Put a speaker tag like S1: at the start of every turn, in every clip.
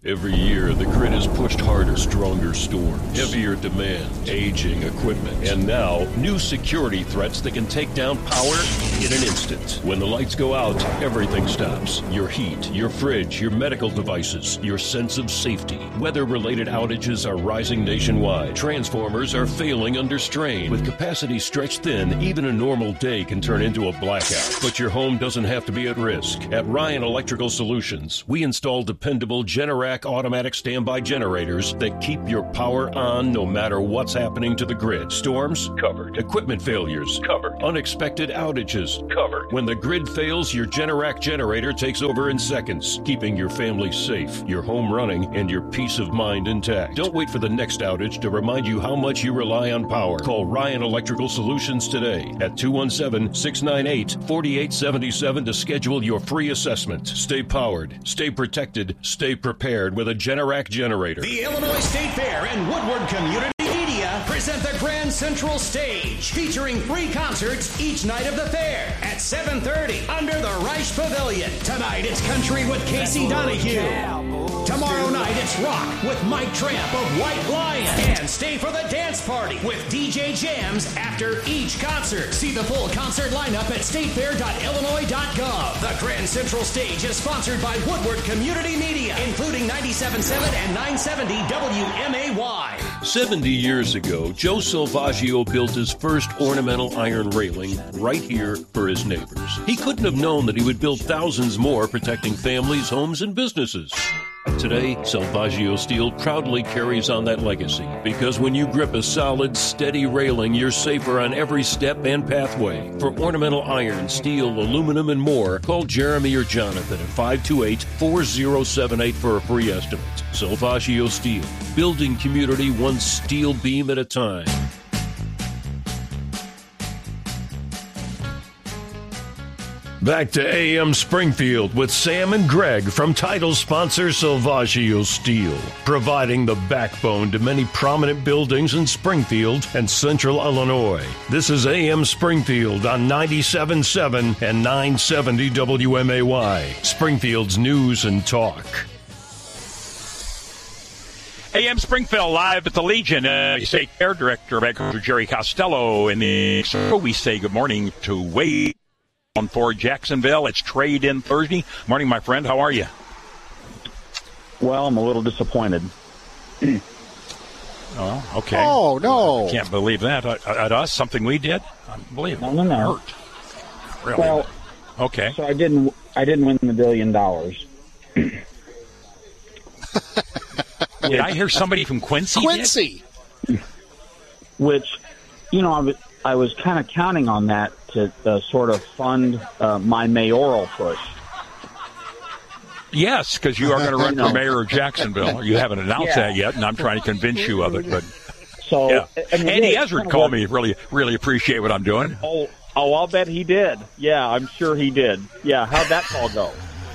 S1: Every year, the grid is pushed harder, stronger storms, heavier demand, aging equipment, and now, new security threats that can take down power in an instant. When the lights go out, everything stops. Your heat, your fridge, your medical devices, your sense of safety. Weather-related outages are rising nationwide. Transformers are failing under strain. With capacity stretched thin, even a normal day can turn into a blackout. But your home doesn't have to be at risk. At Ryan Electrical Solutions, we install dependable Generac automatic standby generators that keep your power on no matter what's happening to the grid. Storms? Covered. Equipment failures? Covered. Unexpected outages? Covered. When the grid fails, your Generac generator takes over in seconds, keeping your family safe, your home running, and your peace of mind intact. Don't wait for the next outage to remind you how much you rely on power. Call Ryan Electrical Solutions today at 217-698-4877 to schedule your free assessment. Stay powered, stay protected, stay prepared with a Generac generator.
S2: The Illinois State Fair and Woodward Community Media present the Grand Central Stage, featuring free concerts each night of the fair at 7:30 under the Reich Pavilion. Tonight it's country with Casey Donahue. Tomorrow night it's rock with Mike Tramp of White Lion. And stay for the dance party with DJ Jams after each concert. See the full concert lineup at statefair.illinois.gov. The Grand Central Stage is sponsored by Woodward Community Media, including 97.7 and 970 WMAY.
S1: 70 years ago, Joe Salvaggio built his first ornamental iron railing right here for his neighbors. He couldn't have known that he would build thousands more, protecting families, homes, and businesses. Today, Salvaggio Steel proudly carries on that legacy, because when you grip a solid, steady railing, you're safer on every step and pathway. For ornamental iron, steel, aluminum, and more, call Jeremy or Jonathan at 528-4078 for a free estimate. Salvaggio Steel, building community one steel beam at a time. Back to AM Springfield with Sam and Greg from title sponsor Salvaggio Steel, providing the backbone to many prominent buildings in Springfield and Central Illinois. This is AM Springfield on 97.7 and 970 WMAY, Springfield's news and talk.
S3: AM Springfield live at the Legion. State Fair Director, Agriculture Jerry Costello in the we say good morning to Wade. For Jacksonville, it's trade-in Thursday. Morning, my friend. How are you?
S4: Well, I'm a little disappointed.
S3: Oh, okay.
S5: Oh, no.
S3: I can't believe that. At us, something we did? Unbelievable.
S4: No.
S3: Hurt. Really?
S4: Well,
S3: okay.
S4: So I didn't win the $1 billion.
S3: Did I hear somebody from Quincy?
S5: Quincy!
S4: Which, I was kind of counting on that to sort of fund my mayoral push.
S3: Yes, because you are going to run for mayor of Jacksonville. You haven't announced that yet, and I'm trying to convince you of it. But
S4: so,
S3: yeah. Andy
S4: really,
S3: Ezard called me. Really appreciate what I'm doing.
S4: Oh, I'll bet he did. Yeah, I'm sure he did. Yeah, how'd that call go?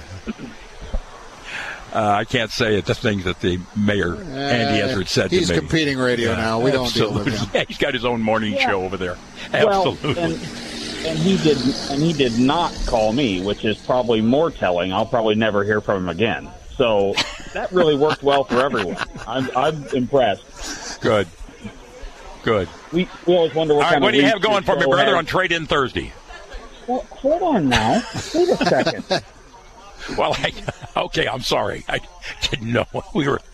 S3: I can't say the things that the mayor, Andy Ezard, said to me.
S5: He's competing radio now. We don't deal with him.
S3: Yeah, he's got his own morning show over there. Absolutely.
S4: Well, and he did not call me, which is probably more telling. I'll probably never hear from him again. So that really worked well for everyone. I'm impressed.
S3: Good.
S4: We always wonder what
S3: All right,
S4: kind of
S3: what do you have going for me, brother, on Trade-In Thursday?
S4: Well, hold on now. Wait a second.
S3: Well, okay, I'm sorry. I didn't know we were.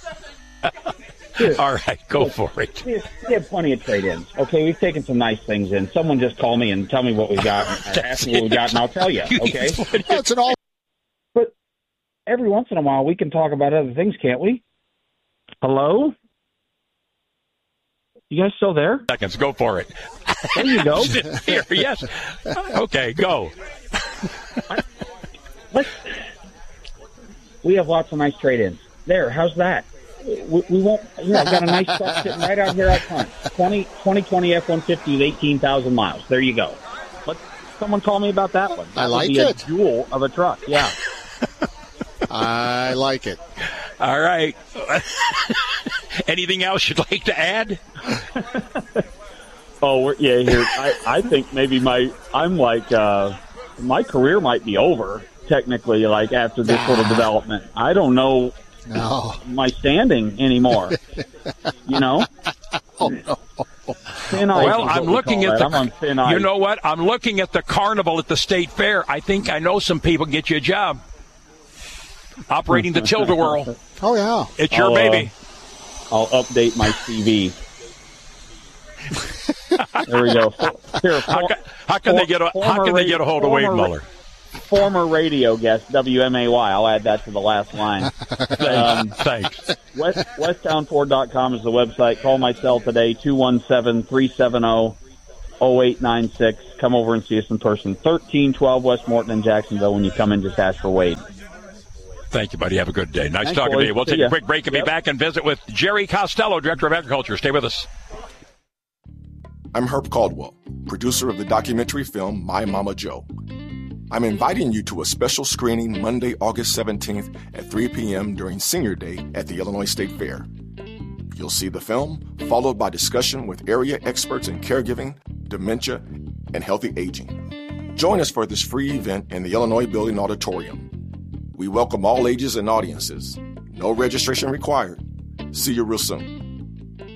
S3: All right, go for it.
S4: We have plenty of trade-ins. Okay, we've taken some nice things in. Someone just call me and tell me what we got, or ask me what we got, and I'll tell you. Okay.
S5: That's an all.
S4: But every once in a while, we can talk about other things, can't we? Hello? You guys still there?
S3: Seconds, go for it.
S4: There you go.
S3: Here, yes. Okay, go.
S4: We have lots of nice trade-ins. There, how's that? We won't. I've got a nice truck sitting right out here out front. 2020 F-150 with 18,000 miles. There you go. Let someone call me about that one.
S5: I like
S4: it. A jewel of a truck. Yeah.
S5: I like it.
S3: All right. Anything else you'd like to add?
S4: Here. I think maybe my career might be over. Technically, like after this sort of development, I don't know my standing anymore. You know?
S5: Oh, no.
S4: Thin ice.
S3: Well, I'm looking at
S4: I'm on thin ice.
S3: You know what? I'm looking at the carnival at the state fair. I think I know some people. Get you a job operating the Tilt-A-Whirl.
S5: Oh, yeah.
S3: It's your baby.
S4: I'll update my CV. There we go. Here,
S3: how can they get a hold of Wade Muller?
S4: Former radio guest, WMAY. I'll add that to the last line.
S3: Thanks.
S4: Westtownford.com is the website. Call my cell today, 217-370-0896. Come over and see us in person. 1312 West Morton in Jacksonville. When you come in, just ask for Wade.
S3: Thank you, buddy. Have a good day. Nice
S4: Thanks,
S3: talking
S4: boys.
S3: to you. We'll take a quick break and be back and visit with Jerry Costello, Director of Agriculture. Stay with us.
S6: I'm Herb Caldwell, producer of the documentary film My Mama Joe. I'm inviting you to a special screening Monday, August 17th at 3 p.m. during Senior Day at the Illinois State Fair. You'll see the film, followed by discussion with area experts in caregiving, dementia, and healthy aging. Join us for this free event in the Illinois Building Auditorium. We welcome all ages and audiences. No registration required. See you real soon.